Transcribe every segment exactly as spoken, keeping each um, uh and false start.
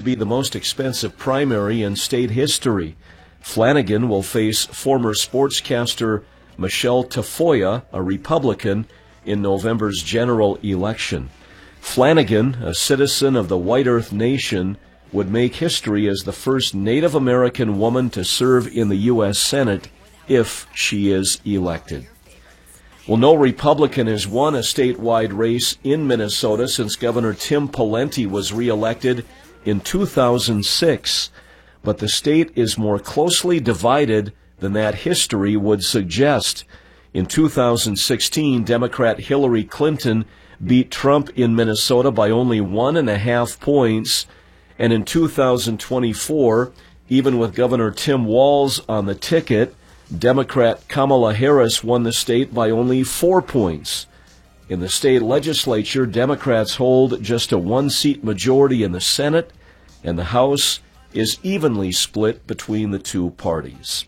be the most expensive primary in state history. Flanagan will face former sportscaster Michelle Tafoya, a Republican, in November's general election. Flanagan, a citizen of the White Earth Nation, would make history as the first Native American woman to serve in the U S Senate if she is elected. Well, no Republican has won a statewide race in Minnesota since Governor Tim Pawlenty was reelected in two thousand six, but the state is more closely divided than that history would suggest. In two thousand sixteen, Democrat Hillary Clinton beat Trump in Minnesota by only one and a half points, and in two thousand twenty-four, even with Governor Tim Walz on the ticket, Democrat Kamala Harris won the state by only four points. In the state legislature, Democrats hold just a one-seat majority in the Senate, and the House is evenly split between the two parties.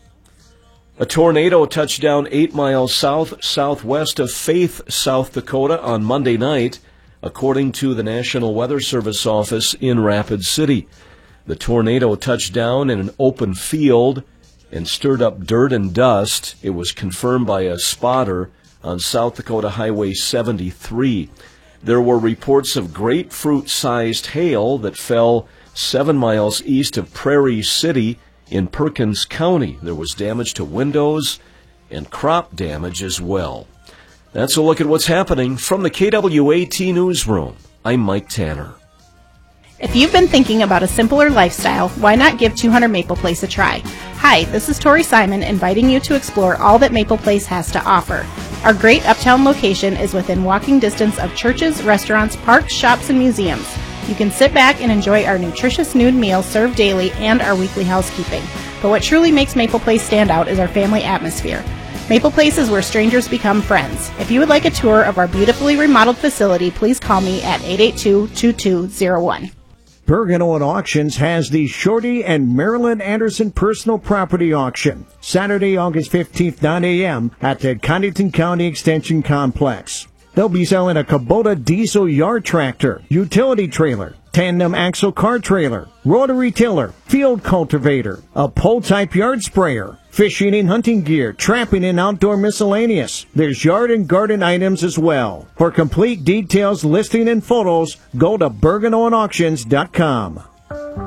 A tornado touched down eight miles south-southwest of Faith, South Dakota on Monday night, according to the National Weather Service office in Rapid City. The tornado touched down in an open field and stirred up dirt and dust. It was confirmed by a spotter on South Dakota Highway seventy-three. There were reports of grapefruit-sized hail that fell seven miles east of Prairie City in Perkins County. There was damage to windows and crop damage as well. That's a look at what's happening from the K W A T Newsroom. I'm Mike Tanner. If you've been thinking about a simpler lifestyle, why not give two hundred Maple Place a try? Hi, this is Tori Simon inviting you to explore all that Maple Place has to offer. Our great uptown location is within walking distance of churches, restaurants, parks, shops, and museums. You can sit back and enjoy our nutritious noon meal served daily and our weekly housekeeping. But what truly makes Maple Place stand out is our family atmosphere. Maple Place is where strangers become friends. If you would like a tour of our beautifully remodeled facility, please call me at eight eight two, two two zero one. Bergen Owen Auctions has the Shorty and Marilyn Anderson Personal Property Auction, Saturday, August fifteenth, nine a.m. at the Connington County Extension Complex. They'll be selling a Kubota diesel yard tractor, utility trailer, tandem axle car trailer, rotary tiller, field cultivator, a pole-type yard sprayer, fishing and hunting gear, trapping and outdoor miscellaneous. There's yard and garden items as well. For complete details, listing, and photos, go to bergen owen auctions dot com.